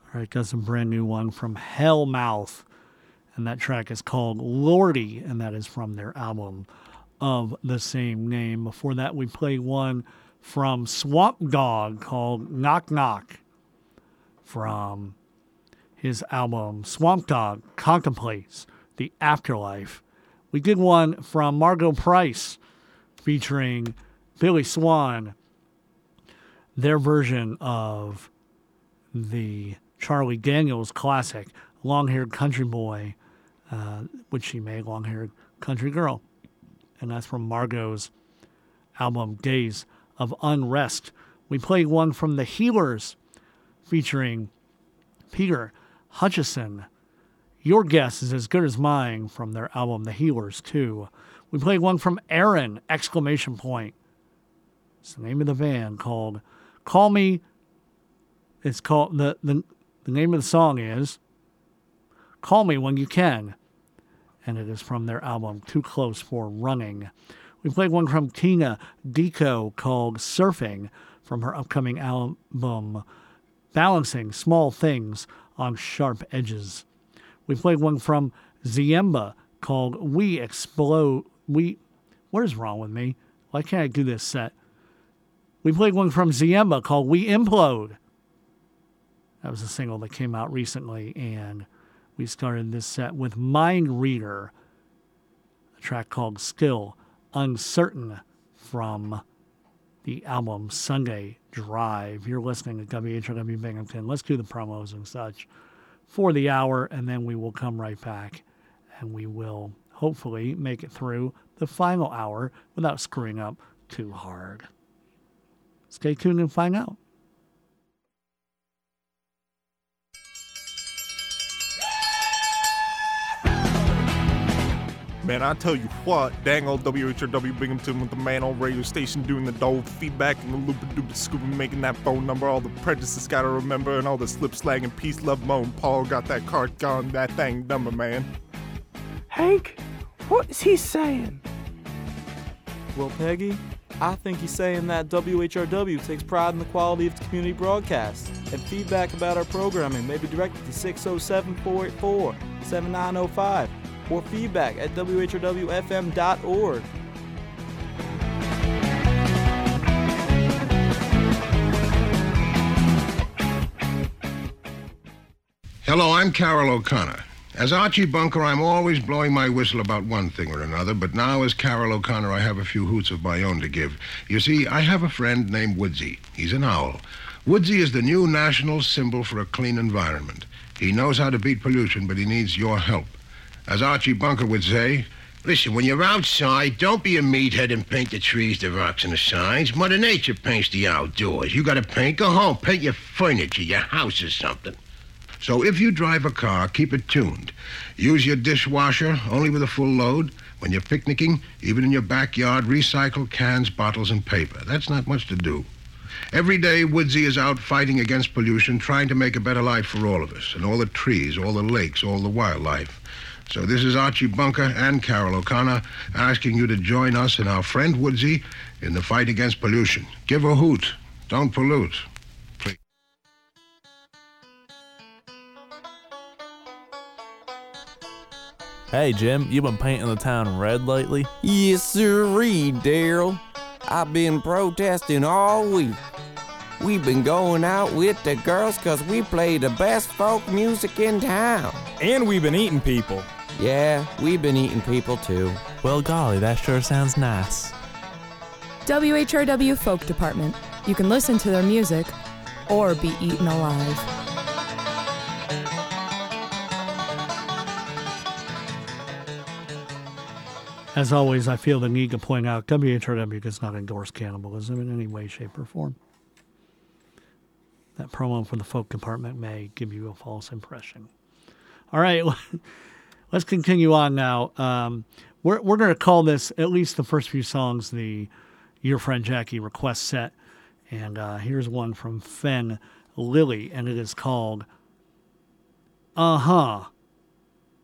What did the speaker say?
All right, got some brand new one from Hellmouth, and that track is called Lordy, and that is from their album of the same name. Before that, we played one from Swamp Dogg called Knock Knock from his album Swamp Dogg Contemplates the Afterlife. We did one from Margo Price featuring Billy Swan, their version of the Charlie Daniels classic, Long-Haired Country Boy, which she made Long-Haired Country Girl. And that's from Margot's album Days of Unrest. We played one from The Healers featuring Peter Hutchison. Your guess is as good as mine from their album The Healers 2. We played one from Aaron, exclamation point. It's the name of the band called Call Me. It's called, the name of the song is Call Me When You Can. And it is from their album Too Close for Running. We played one from Tina Deco called Surfing from her upcoming album Balancing Small Things on Sharp Edges. We played one from Ziemba called We Explode. What is wrong with me? Why can't I do this set? We played one from Ziemba called We Implode. That was a single that came out recently, and we started this set with Mind Reader, a track called Still Uncertain from the album Sunday Drive. You're listening to WHRW Binghamton. Let's do the promos and such for the hour, and then we will come right back, and we will hopefully make it through the final hour without screwing up too hard. Stay tuned and find out. Man, I tell you what, dang old WHRW Binghamton with the man on radio station doing the dull feedback and the loopa-doopa scooping, making that phone number, all the prejudices gotta remember, and all the slip, slag, and peace, love, moan. Paul got that card gone, that thing number, man. Hank, what is he saying? Well, Peggy, I think he's saying that WHRW takes pride in the quality of the community broadcast, and feedback about our programming may be directed to 607-484-7905 or feedback at whrwfm.org. Hello, I'm Carol O'Connor. As Archie Bunker, I'm always blowing my whistle about one thing or another, but now as Carol O'Connor, I have a few hoots of my own to give. You see, I have a friend named Woodsy. He's an owl. Woodsy is the new national symbol for a clean environment. He knows how to beat pollution, but he needs your help. As Archie Bunker would say, listen, when you're outside, don't be a meathead and paint the trees, the rocks, and the signs. Mother Nature paints the outdoors. You gotta paint, go home, paint your furniture, your house or something. So if you drive a car, keep it tuned. Use your dishwasher only with a full load. When you're picnicking, even in your backyard, recycle cans, bottles, and paper. That's not much to do. Every day, Woodsy is out fighting against pollution, trying to make a better life for all of us, and all the trees, all the lakes, all the wildlife. So this is Archie Bunker and Carol O'Connor asking you to join us and our friend Woodsy in the fight against pollution. Give a hoot. Don't pollute. Please. Hey, Jim, you been painting the town red lately? Yes, sirree, Daryl. I've been protesting all week. We've been going out with the girls 'cause we play the best folk music in town. And we've been eating people. Yeah, we've been eating people too. Well, golly, that sure sounds nice. WHRW Folk Department. You can listen to their music or be eaten alive. As always, I feel the need to point out WHRW does not endorse cannibalism in any way, shape, or form. That promo for the folk department may give you a false impression. All right, let's continue on now. We're going to call this, at least the first few songs, the Your Friend Jackie request set. And here's one from Fen Lily, and it is called Uh-huh.